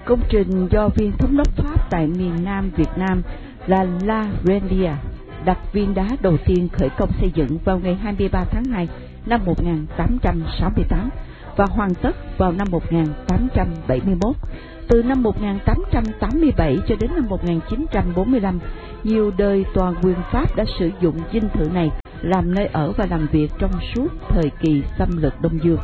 Công trình do viên thống đốc Pháp tại miền Nam Việt Nam là La Reynière đặt viên đá đầu tiên khởi công xây dựng vào ngày 23 tháng 2 năm 1868 và hoàn tất vào năm 1871. Từ năm 1887 cho đến năm 1945, nhiều đời toàn quyền Pháp đã sử dụng dinh thự này làm nơi ở và làm việc trong suốt thời kỳ xâm lược Đông Dương.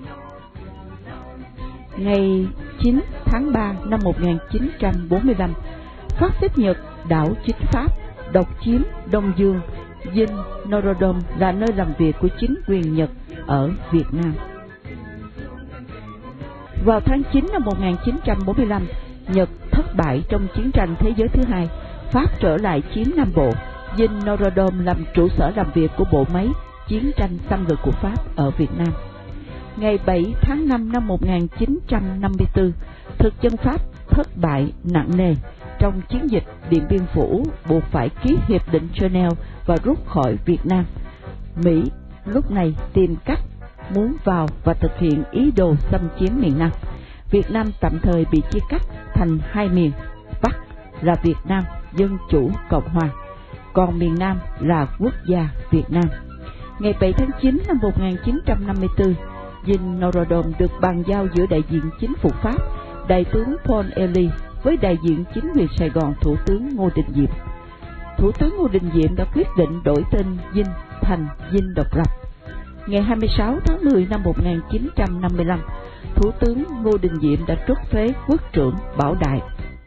Ngày 9 tháng 3 năm 1945, Pháp xếp Nhật đảo chính Pháp độc chiếm Đông Dương. Dinh Norodom là nơi làm việc của chính quyền Nhật ở Việt Nam. Vào tháng 9 năm 1945, Nhật thất bại trong chiến tranh thế giới thứ hai. Pháp trở lại chiếm Nam Bộ. Dinh Norodom làm trụ sở làm việc của bộ máy chiến tranh xâm lược của Pháp ở Việt Nam. Ngày 7 tháng 5 năm 1954, thực dân Pháp thất bại nặng nề trong chiến dịch Điện Biên Phủ, buộc phải ký hiệp định Geneva và rút khỏi Việt Nam. Mỹ lúc này tìm cách muốn vào và thực hiện ý đồ xâm chiếm miền Nam. Việt Nam tạm thời bị chia cắt thành hai miền, Bắc là Việt Nam Dân Chủ Cộng Hòa, còn miền Nam là Quốc gia Việt Nam. Ngày 7 tháng 9 năm 1954, dinh Norodom được bàn giao giữa đại diện chính phủ Pháp, đại tướng Paul Elie, với đại diện chính quyền Sài Gòn, Thủ tướng Ngô Đình Diệm. Thủ tướng Ngô Đình Diệm đã quyết định đổi tên dinh thành dinh độc lập. Ngày 26 tháng 10 năm 1955, Thủ tướng Ngô Đình Diệm đã truất phế quốc trưởng Bảo Đại,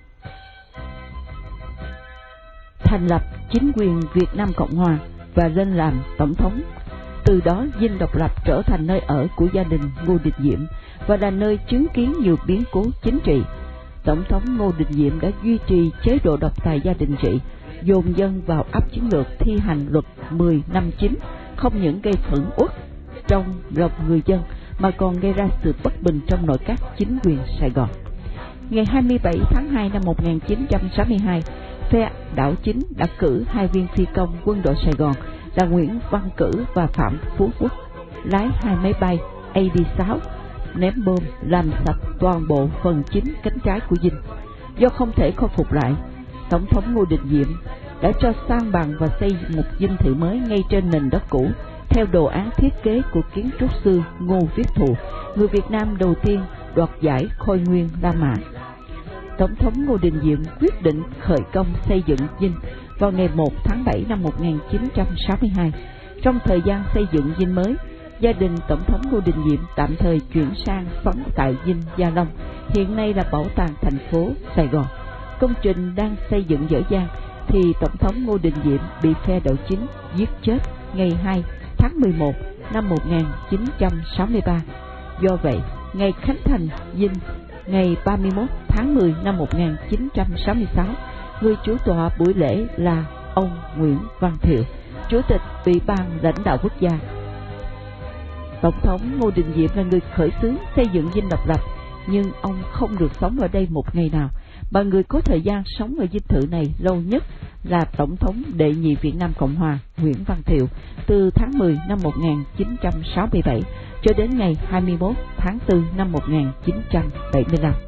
thành lập chính quyền Việt Nam Cộng Hòa và lên làm tổng thống. Từ đó, dinh độc lập trở thành nơi ở của gia đình Ngô Đình Diệm và là nơi chứng kiến nhiều biến cố chính trị. Tổng thống Ngô Đình Diệm đã duy trì chế độ độc tài gia đình trị, dồn dân vào áp chiến lược thi hành luật 10/59, không những gây phẫn uất trong lòng người dân mà còn gây ra sự bất bình trong nội các chính quyền Sài Gòn. Ngày 27 tháng 2 năm 1962, phe đảo chính đã cử hai viên phi công quân đội Sài Gòn là Nguyễn Văn Cử và Phạm Phú Quốc lái hai máy bay AD-6 ném bom làm sạch toàn bộ phần chính cánh trái của dinh. Do không thể khôi phục lại, Tổng thống Ngô Đình Diệm đã cho san bằng và xây một dinh thự mới ngay trên nền đất cũ theo đồ án thiết kế của kiến trúc sư Ngô Viết Thụ, người Việt Nam đầu tiên đoạt giải Khôi Nguyên La Mã. Tổng thống Ngô Đình Diệm quyết định khởi công xây dựng dinh vào ngày 1 tháng 7 năm 1962. Trong thời gian xây dựng dinh mới, gia đình Tổng thống Ngô Đình Diệm tạm thời chuyển sang sống tại dinh Gia Long, hiện nay là bảo tàng thành phố Sài Gòn. Công trình đang xây dựng dở dang thì Tổng thống Ngô Đình Diệm bị phe đảo chính giết chết ngày 2 tháng 11 năm 1963. Do vậy, ngày khánh thành dinh ngày 31 tháng 10 năm 1966, người chủ tọa buổi lễ là ông Nguyễn Văn Thiệu, Chủ tịch Ủy ban lãnh đạo quốc gia. Tổng thống Ngô Đình Diệm là người khởi xướng xây dựng dinh độc lập, nhưng ông không được sống ở đây một ngày nào, mà người có thời gian sống ở dinh thự này lâu nhất là Tổng thống đệ nhị Việt Nam Cộng Hòa Nguyễn Văn Thiệu từ tháng 10 năm 1967 cho đến ngày 21 tháng 4 năm 1975.